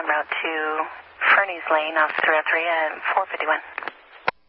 en route to Fernie's Lane off 303 and 451.